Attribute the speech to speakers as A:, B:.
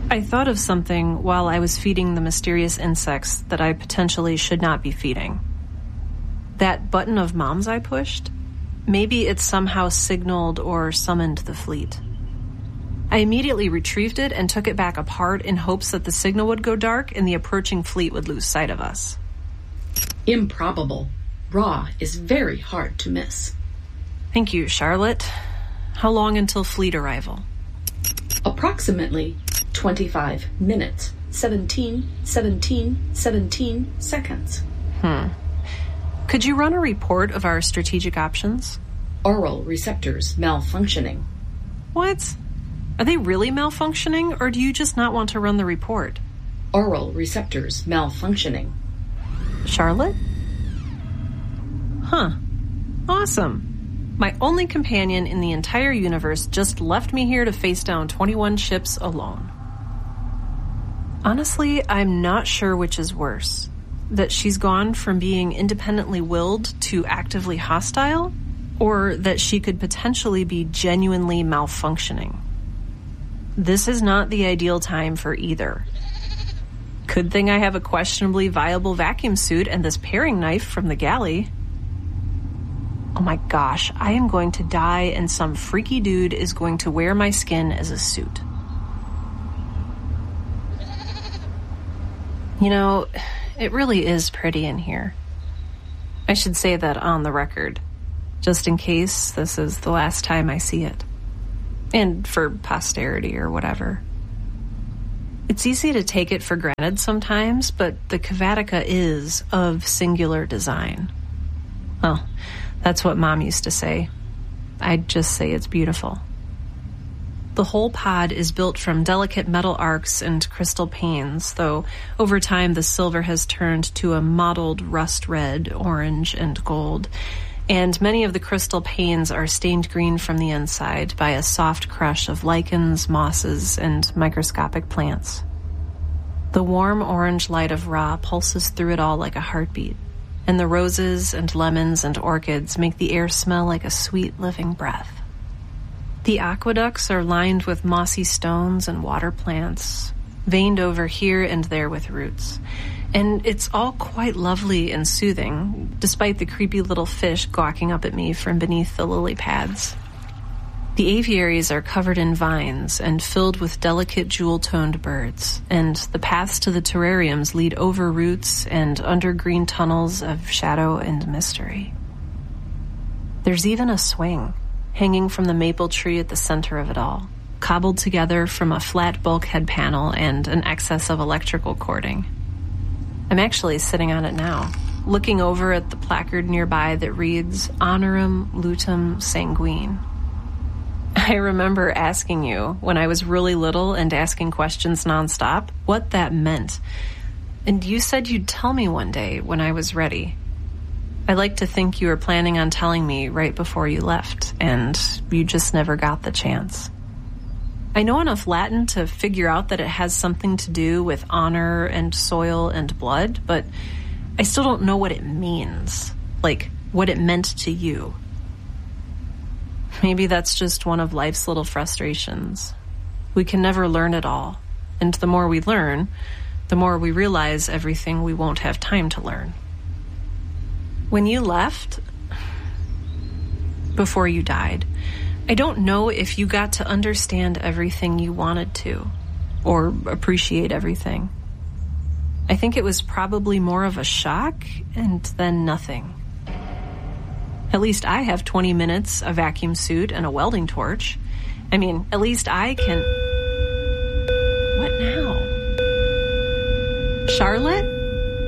A: I thought of something while I was feeding the mysterious insects that I potentially should not be feeding. That button of Mom's I pushed, maybe it somehow signaled or summoned the fleet. I immediately retrieved it and took it back apart in hopes that the signal would go dark and the approaching fleet would lose sight of us.
B: Improbable. Ra is very hard to miss.
A: Thank you, Charlotte. How long until fleet arrival?
B: Approximately 25 minutes. 17 seconds.
A: Could you run a report of our strategic options?
B: Aural receptors malfunctioning.
A: What? Are they really malfunctioning, or do you just not want to run the report?
B: Aural receptors malfunctioning.
A: Charlotte? Huh. Awesome. My only companion in the entire universe just left me here to face down 21 ships alone. Honestly, I'm not sure which is worse. That she's gone from being independently willed to actively hostile, or that she could potentially be genuinely malfunctioning. This is not the ideal time for either. Good thing I have a questionably viable vacuum suit and this paring knife from the galley. Oh my gosh, I am going to die and some freaky dude is going to wear my skin as a suit. You know, it really is pretty in here. I should say that on the record, just in case this is the last time I see it. And for posterity or whatever. It's easy to take it for granted sometimes, but the Kvatica is of singular design. Well, that's what Mom used to say. I'd just say it's beautiful. The whole pod is built from delicate metal arcs and crystal panes, though over time the silver has turned to a mottled rust red, orange, and gold, and many of the crystal panes are stained green from the inside by a soft crush of lichens, mosses, and microscopic plants. The warm orange light of Ra pulses through it all like a heartbeat, and the roses and lemons and orchids make the air smell like a sweet living breath. The aqueducts are lined with mossy stones and water plants, veined over here and there with roots. And it's all quite lovely and soothing, despite the creepy little fish gawking up at me from beneath the lily pads. The aviaries are covered in vines and filled with delicate jewel-toned birds, and the paths to the terrariums lead over roots and under green tunnels of shadow and mystery. There's even a swing, hanging from the maple tree at the center of it all, cobbled together from a flat bulkhead panel and an excess of electrical cording. I'm actually sitting on it now, looking over at the placard nearby that reads, Honorum Lutum Sanguine. I remember asking you, when I was really little and asking questions nonstop, what that meant. And you said you'd tell me one day when I was ready. I like to think you were planning on telling me right before you left, and you just never got the chance. I know enough Latin to figure out that it has something to do with honor and soil and blood, but I still don't know what it means, like what it meant to you. Maybe that's just one of life's little frustrations. We can never learn it all, and the more we learn, the more we realize everything we won't have time to learn. When you left, before you died, I don't know if you got to understand everything you wanted to, or appreciate everything. I think it was probably more of a shock and then nothing. At least I have 20 minutes, a vacuum suit, and a welding torch. I mean, at least I can... What now? Charlotte?